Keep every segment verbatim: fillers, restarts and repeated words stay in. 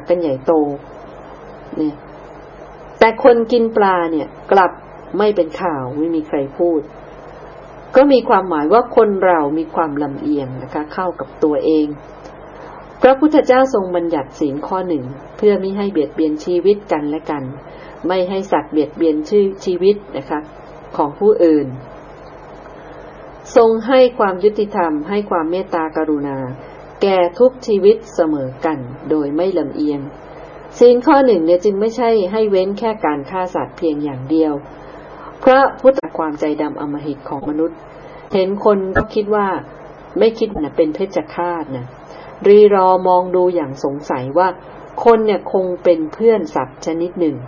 กันใหญ่โตเนี่ยแต่คนกินปลาเนี่ยกลับไม่เป็นข่าวไม่มีใครพูดก็มีความหมายว่าคนเรามีความลำเอียงนะคะเข้ากับตัวเองพระพุทธเจ้าทรงบัญญัติศีลข้อหนึ่งเพื่อไม่ให้เบียดเบียนชีวิตกันและกันไม่ให้สัตว์เบียดเบียนชื่อชีวิตนะคะของผู้อื่นทรงให้ความยุติธรรมให้ความเมตตากรุณาแก่ทุกชีวิตเสมอกันโดยไม่ลำเอียงศีลข้อหนึ่งเนี่ยจึงไม่ใช่ให้เว้นแค่การฆ่าสัตว์เพียงอย่างเดียวพระพุทธความใจดำอำมหิตของมนุษย์เห็นคนก็คิดว่าไม่คิดนะเป็นเพชฌฆาตนะรีรอมองดูอย่างสงสัยว่าคนเนี่ยคงเป็นเพื่อนสัตว์ชนิดหนึ่ง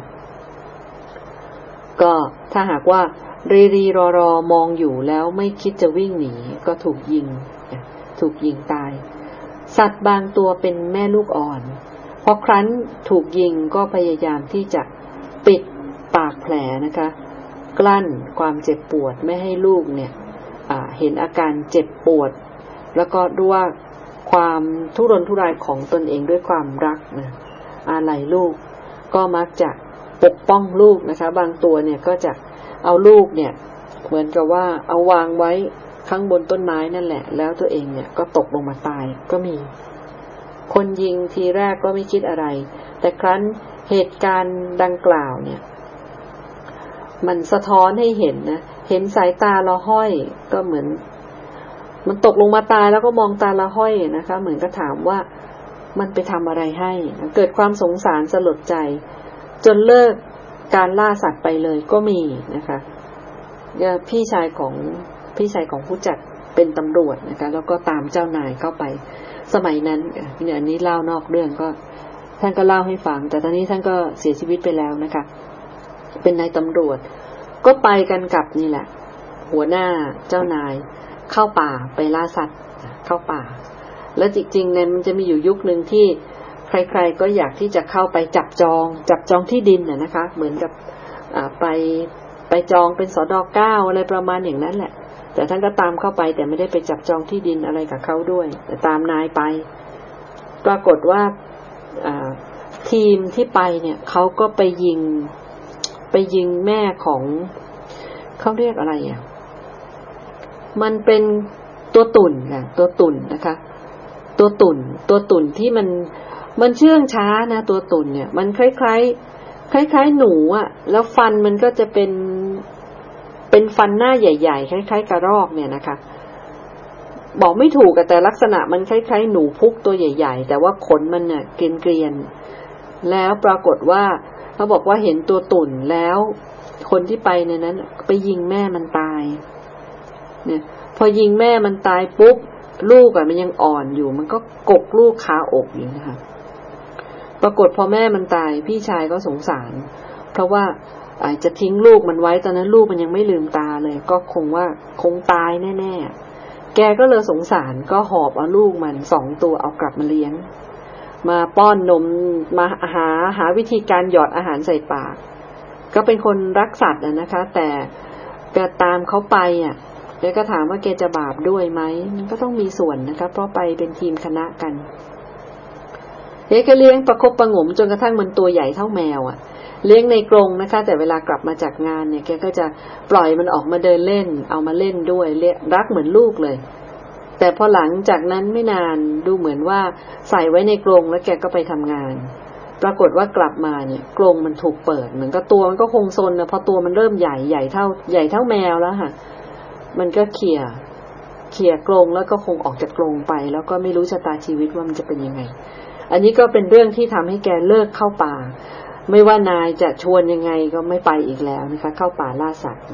ก็ถ้าหากว่ารีรีรอรอมองอยู่แล้วไม่คิดจะวิ่งหนีก็ถูกยิงถูกยิงตายสัตว์บางตัวเป็นแม่ลูกอ่อนพอครั้นถูกยิงก็พยายามที่จะปิดปากแผลนะคะกลั้นความเจ็บปวดไม่ให้ลูกเนี่ยเห็นอาการเจ็บปวดแล้วก็ด้วยความทุรนทุรายของตนเองด้วยความรักนะอาลัยลูกก็มักจะปกป้องลูกนะคะบางตัวเนี่ยก็จะเอาลูกเนี่ยเหมือนกับว่าเอาวางไว้ข้างบนต้นไม้นั่นแหละแล้วตัวเองเนี่ยก็ตกลงมาตายก็มีคนยิงทีแรกก็ไม่คิดอะไรแต่ครั้นเหตุการณ์ดังกล่าวเนี่ยมันสะท้อนให้เห็นนะเห็นสายตาละห้อยก็เหมือนมันตกลงมาตายแล้วก็มองตาละห้อยนะคะเหมือนก็ถามว่ามันไปทำอะไรให้เกิดความสงสารสลดใจจนเลิกการล่าสัตว์ไปเลยก็มีนะคะพี่ชายของพี่ชายของผู้จัดเป็นตำรวจนะคะแล้วก็ตามเจ้านายเข้าไปสมัยนั้นเนี่ยอันนี้เล่านอกเรื่องก็ท่านก็เล่าให้ฟังแต่ตอนนี้ท่านก็เสียชีวิตไปแล้วนะคะเป็นนายตำรวจก็ไปกันกับนี่แหละหัวหน้าเจ้านายเข้าป่าไปล่าสัตว์เข้าป่าแล้วจริงๆเนี่ยมันจะมีอยู่ยุคนึงที่ใครๆก็อยากที่จะเข้าไปจับจองจับจองที่ดินน่ะนะคะเหมือนกับอ่าไปไปจองเป็นสดเก้าอะไรประมาณอย่างนั้นแหละแต่ท่านก็ตามเข้าไปแต่ไม่ได้ไปจับจองที่ดินอะไรกับเขาด้วยแต่ตามนายไปปรากฏว่าอ่าทีมที่ไปเนี่ยเขาก็ไปยิงไปยิงแม่ของเขาเรียกอะไรอ่ะมันเป็นตัวตุ่นนะตัวตุ่นนะคะตัวตุ่นตัวตุ่นที่มันมันเชื่องช้านะตัวตุ่นเนี่ยมันคล้ายๆคล้ายๆหนูอ่ะแล้วฟันมันก็จะเป็นเป็นฟันหน้าใหญ่ๆคล้ายๆกระรอกเนี่ยนะคะบอกไม่ถูกแต่ลักษณะมันคล้ายๆหนูพุกตัวใหญ่ๆแต่ว่าขนมันเนี่ยเกรียนๆแล้วปรากฏว่าเขาบอกว่าเห็นตัวตุ่นแล้วคนที่ไปในนั้นไปยิงแม่มันตายเนี่ยพอยิงแม่มันตายปุ๊บลูกอ่ะมันยังอ่อนอยู่มันก็กกลูกคาอกอยู่นะคะปรากฏพอแม่มันตายพี่ชายก็สงสารเพราะว่าอาจจะทิ้งลูกมันไว้ตอนนั้นลูกมันยังไม่ลืมตาเลยก็คงว่าคงตายแน่ๆแกก็เลยสงสารก็หอบเอาลูกมันสองตัวเอากลับมาเลี้ยงมาป้อนนมมาหาหาวิธีการหยอดอาหารใส่ปากก็เป็นคนรักสัตว์นะคะแต่แกตามเขาไปอ่ะแกก็ถามว่าแกจะบาปด้วยไหมมันก็ต้องมีส่วนนะคะเพราะไปเป็นทีมคณะกันแกก็เลี้ยงประคบประหงมจนกระทั่งมันตัวใหญ่เท่าแมวอ่ะเลี้ยงในกรงนะคะแต่เวลากลับมาจากงานเนี่ยแกก็จะปล่อยมันออกมาเดินเล่นเอามาเล่นด้วยรักเหมือนลูกเลยแต่พอหลังจากนั้นไม่นานดูเหมือนว่าใส่ไว้ในกรงแล้วแกก็ไปทำงานปรากฏว่ากลับมาเนี่ยกรงมันถูกเปิดเหมือนกับตัวมันก็คงซนนะพอตัวมันเริ่มใหญ่ใหญ่เท่าใหญ่เท่าแมวแล้วค่ะมันก็เขี่ยเขี่ยกรงแล้วก็คงออกจากกรงไปแล้วก็ไม่รู้ชะตาชีวิตว่ามันจะเป็นยังไงอันนี้ก็เป็นเรื่องที่ทำให้แกเลิกเข้าป่าไม่ว่านายจะชวนยังไงก็ไม่ไปอีกแล้วนะคะเข้าป่าล่าสัตว์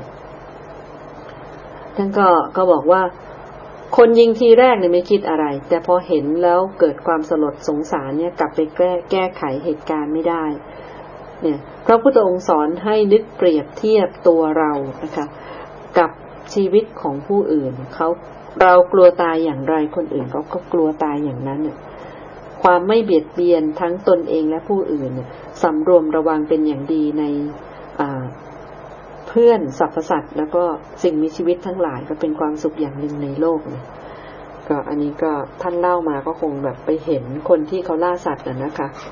ท่านก็ก็บอกว่าคนยิงทีแรกเนี่ยไม่คิดอะไรแต่พอเห็นแล้วเกิดความสลดสงสารเนี่ยกลับไปแก้แก้ไขเหตุการณ์ไม่ได้เนี่ยพระพุทธองค์สอนให้นึกเปรียบเทียบตัวเรานะคะกับชีวิตของผู้อื่นเขาเรากลัวตายอย่างไรคนอื่นเขาก็กลัวตายอย่างนั้นเนี่ยความไม่เบียดเบียนทั้งตนเองและผู้อื่นสำรวมระวังเป็นอย่างดีในเพื่อนสรรพสัตว์แล้วก็สิ่งมีชีวิตทั้งหลายก็เป็นความสุขอย่างหนึ่งในโลกเนี่ยก็อันนี้ก็ท่านเล่ามาก็คงแบบไปเห็นคนที่เขาล่าสัตว์น่ะนะคะ